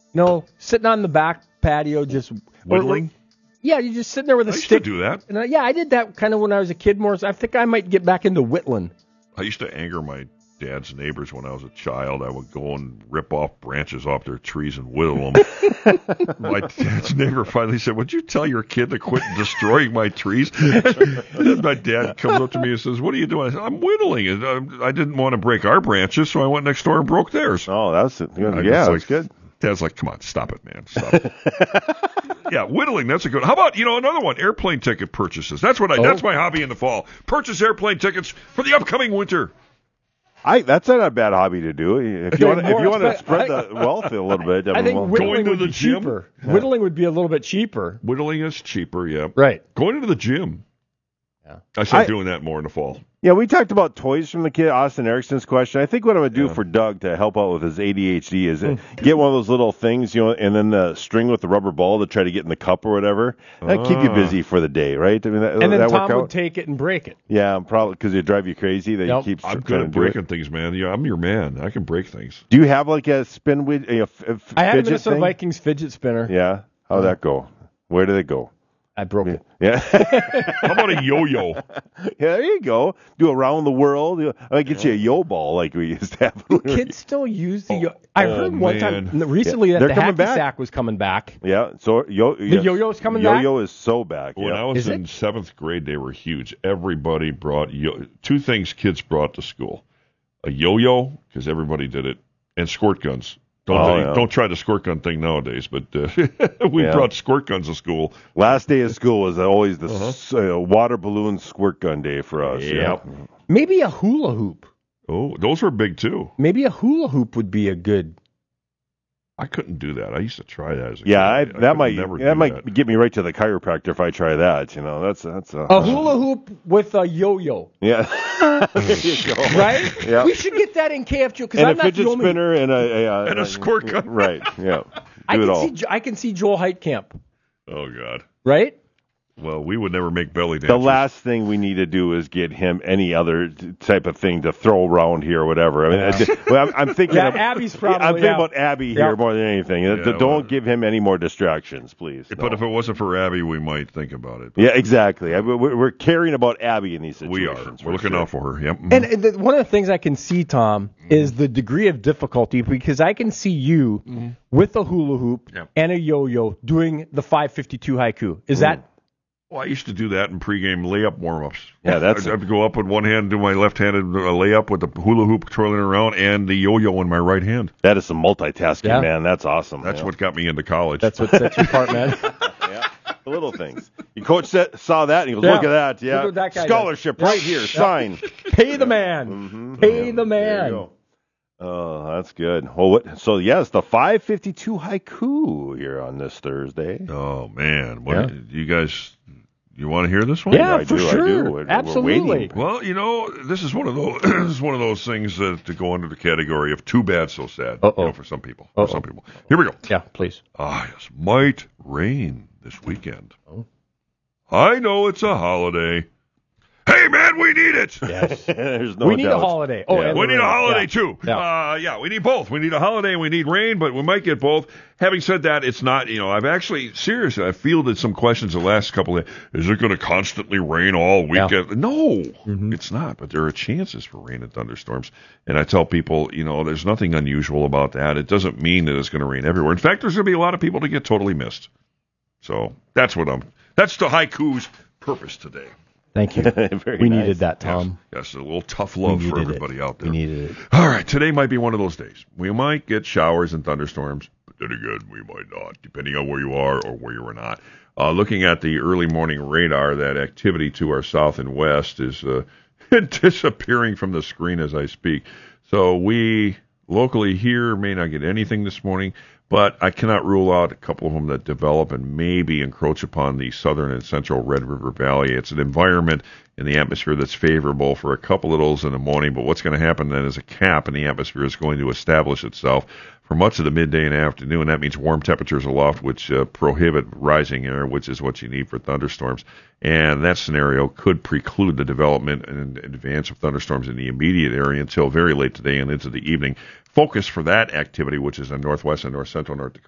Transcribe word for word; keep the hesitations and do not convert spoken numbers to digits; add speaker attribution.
Speaker 1: No, sitting on the back patio, just
Speaker 2: whittling.
Speaker 1: Or, yeah, you're just sitting there with a
Speaker 2: I used
Speaker 1: stick.
Speaker 2: to do that.
Speaker 1: And I, yeah, I did that kind of when I was a kid more. So I think I might get back into whittling.
Speaker 2: I used to anger my dad's neighbors when I was a child. I would go and rip off branches off their trees and whittle them. My dad's neighbor finally said, "Would you tell your kid to quit destroying my trees?" And then my dad comes up to me and says, "What are you doing?" I said, "I'm whittling. I didn't want to break our branches, so I went next door and broke theirs."
Speaker 3: Oh, that's it. Yeah,
Speaker 2: that's
Speaker 3: that's
Speaker 2: like,
Speaker 3: good.
Speaker 2: Dad's like, "Come on, stop it, man. Stop it." Yeah, whittling, that's a good. How about, you know, another one, airplane ticket purchases. That's what I. Oh. That's my hobby in the fall. Purchase airplane tickets for the upcoming winter.
Speaker 3: I that's not a bad hobby to do. If you want, if you want to spread the wealth a little bit, I,
Speaker 1: I think
Speaker 3: well,
Speaker 1: whittling
Speaker 2: going to
Speaker 1: would
Speaker 2: the
Speaker 1: be
Speaker 2: gym?
Speaker 1: cheaper. Yeah. Whittling would be a little bit cheaper.
Speaker 2: Whittling is cheaper, yeah.
Speaker 1: Right.
Speaker 2: Going into the gym.
Speaker 1: Yeah.
Speaker 2: I start
Speaker 3: I,
Speaker 2: doing that more in the fall.
Speaker 3: Yeah, we talked about toys from the kid, Austin Erickson's question. I think what I'm going to do
Speaker 2: Yeah.
Speaker 3: for Doug to help out with his A D H D is mm. get one of those little things, you know, and then the string with the rubber ball to try to get in the cup or whatever. That uh. keep you busy for the day, right? I mean, that,
Speaker 1: and then
Speaker 3: that
Speaker 1: Tom
Speaker 3: work out?
Speaker 1: would take it and break it.
Speaker 3: Yeah, probably because they drive you crazy. They
Speaker 1: yep.
Speaker 3: keep.
Speaker 2: I'm good at breaking things, man. Yeah, I'm your man. I can break things.
Speaker 3: Do you have like a spin with a, a f-
Speaker 1: I have a Minnesota
Speaker 3: thing?
Speaker 1: Vikings fidget spinner.
Speaker 3: Yeah, how'd
Speaker 1: yeah.
Speaker 3: that go? Where did it go?
Speaker 1: I broke it.
Speaker 3: Yeah.
Speaker 2: How about a yo-yo?
Speaker 3: Yeah, there you go. Do around the world. I might get yeah. you a yo ball like we used to have.
Speaker 1: Do kids still use the yo? I
Speaker 2: oh,
Speaker 1: heard one
Speaker 2: man.
Speaker 1: time recently
Speaker 3: yeah.
Speaker 1: that
Speaker 3: They're
Speaker 1: the
Speaker 3: coming
Speaker 1: hacky
Speaker 3: back.
Speaker 1: sack was coming back.
Speaker 3: Yeah. So yo,
Speaker 1: the
Speaker 3: yes.
Speaker 1: yo-yo's coming
Speaker 3: yo-yo
Speaker 1: back.
Speaker 3: Yo-yo is so back.
Speaker 2: When
Speaker 3: yeah.
Speaker 2: I was
Speaker 1: is
Speaker 2: in
Speaker 1: it?
Speaker 2: seventh grade, they were huge. Everybody brought yo- two things kids brought to school: a yo-yo because everybody did it, and squirt guns. Don't,
Speaker 3: oh,
Speaker 2: they,
Speaker 3: yeah.
Speaker 2: don't try the squirt gun thing nowadays, but uh, we
Speaker 3: yeah.
Speaker 2: brought squirt guns to school.
Speaker 3: Last day of school was always the uh-huh. uh, water balloon squirt gun day for us.
Speaker 2: Yep.
Speaker 3: Yeah.
Speaker 1: Maybe a hula hoop.
Speaker 2: Oh, those were big too.
Speaker 1: Maybe a hula hoop would be a good.
Speaker 2: I couldn't do that. I used to try that as a
Speaker 3: yeah,
Speaker 2: kid.
Speaker 3: I,
Speaker 2: I
Speaker 3: that might
Speaker 2: never
Speaker 3: that might
Speaker 2: that.
Speaker 3: get me right to the chiropractor if I try that. You know, that's that's a,
Speaker 1: a hula hoop with a yo-yo.
Speaker 3: Yeah, there you go.
Speaker 1: Right?
Speaker 3: Yeah.
Speaker 1: We should get that in K F G because
Speaker 3: and
Speaker 1: I'm
Speaker 3: a
Speaker 1: not
Speaker 3: fidget
Speaker 1: the only...
Speaker 3: spinner and a, a, a
Speaker 2: and a squirt gun.
Speaker 3: Right? Yeah, do
Speaker 1: I
Speaker 3: it
Speaker 1: can
Speaker 3: all.
Speaker 1: see I can see Joel Heitkamp.
Speaker 2: Oh God.
Speaker 1: Right?
Speaker 2: Well, we would never make belly dances.
Speaker 3: The last thing we need to do is get him any other type of thing to throw around here or whatever. I mean,
Speaker 1: Yeah.
Speaker 3: I, well, I'm, I'm thinking.
Speaker 1: Yeah,
Speaker 3: of,
Speaker 1: Abby's probably.
Speaker 3: I'm thinking
Speaker 1: yeah.
Speaker 3: about Abby here
Speaker 1: yeah.
Speaker 3: more than anything.
Speaker 2: Yeah,
Speaker 3: Don't
Speaker 2: well,
Speaker 3: give him any more distractions, please.
Speaker 2: But
Speaker 3: no.
Speaker 2: if it wasn't for Abby, we might think about it.
Speaker 3: Yeah, exactly. I, we're, we're caring about Abby in these situations.
Speaker 2: We are. We're looking
Speaker 3: sure.
Speaker 2: out for her. Yep.
Speaker 1: And the, one of the things I can see, Tom, is the degree of difficulty because I can see you mm-hmm. with a hula hoop
Speaker 2: yep.
Speaker 1: and a yo-yo doing the five fifty-two haiku. Is mm. that?
Speaker 2: Well, I used to do that in pregame layup warm-ups.
Speaker 3: Yeah, that's.
Speaker 2: I'd, I'd go up with one hand, do my left-handed uh, layup with the hula hoop twirling around, and the yo-yo in my right hand.
Speaker 3: That is some multitasking,
Speaker 1: yeah.
Speaker 3: man. That's awesome.
Speaker 2: That's
Speaker 3: yeah.
Speaker 2: what got me into college.
Speaker 1: That's what sets you apart, man.
Speaker 3: Yeah, the little things. Your coach said, saw that, and he goes,
Speaker 1: yeah.
Speaker 3: "Look at that, yeah,
Speaker 1: Look at that
Speaker 3: scholarship
Speaker 1: does.
Speaker 3: right here,
Speaker 1: yeah.
Speaker 3: sign,
Speaker 1: pay the man,
Speaker 3: mm-hmm.
Speaker 1: pay
Speaker 3: yeah.
Speaker 1: the man."
Speaker 3: Oh, that's good. Well, what, so yes, the five fifty-two haiku here on this Thursday.
Speaker 2: Oh man, what
Speaker 1: yeah.
Speaker 2: do you guys? You want to hear this one?
Speaker 1: Yeah,
Speaker 3: I
Speaker 1: for
Speaker 3: do,
Speaker 1: sure.
Speaker 3: I do. We're,
Speaker 1: Absolutely.
Speaker 3: We're
Speaker 2: well, you know, this is one of those. This is one of those things that to go under the category of too bad, so sad.
Speaker 1: Uh-oh.
Speaker 2: You know, for some people.
Speaker 1: Uh-oh.
Speaker 2: For some people. Here we go.
Speaker 1: Yeah, please.
Speaker 2: Ah, yes, might rain this weekend.
Speaker 1: Oh.
Speaker 2: I know it's a holiday. Hey, man, we need it.
Speaker 1: Yes.
Speaker 3: There's no
Speaker 1: we need
Speaker 3: doubt.
Speaker 1: a holiday. Oh,
Speaker 3: yeah.
Speaker 1: and
Speaker 2: we need
Speaker 1: rain.
Speaker 2: a holiday,
Speaker 1: yeah.
Speaker 2: too.
Speaker 1: Yeah.
Speaker 2: Uh, yeah, we need both. We need a holiday and we need rain, but we might get both. Having said that, it's not, you know, I've actually, seriously, I've fielded some questions the last couple of days. Is it going to constantly rain all weekend? Yeah. No, mm-hmm. it's not, but there are chances for rain and thunderstorms. And I tell people, you know, there's nothing unusual about that. It doesn't mean that it's going to rain everywhere. In fact, there's going to be a lot of people that get totally missed. So that's what I'm, that's the haiku's purpose today.
Speaker 1: Thank you.
Speaker 3: Very
Speaker 1: we
Speaker 3: nice.
Speaker 1: needed that, Tom.
Speaker 2: Yes, yes, a little tough love for everybody
Speaker 1: it.
Speaker 2: out there.
Speaker 1: We needed it.
Speaker 2: All right, today might be one of those days. We might get showers and thunderstorms, but then again, we might not, depending on where you are or where you are not. Uh, looking at the early morning radar, that activity to our south and west is uh, disappearing from the screen as I speak. So we locally here may not get anything this morning, but I cannot rule out a couple of them that develop and maybe encroach upon the southern and central Red River Valley. It's an environment in the atmosphere that's favorable for a couple of those in the morning, but what's going to happen then is a cap in the atmosphere is going to establish itself for much of the midday and afternoon. That means warm temperatures aloft, which uh, prohibit rising air, which is what you need for thunderstorms. And that scenario could preclude the development and advance of thunderstorms in the immediate area until very late today and into the evening. Focus for that activity, which is in northwest and north central North Dakota.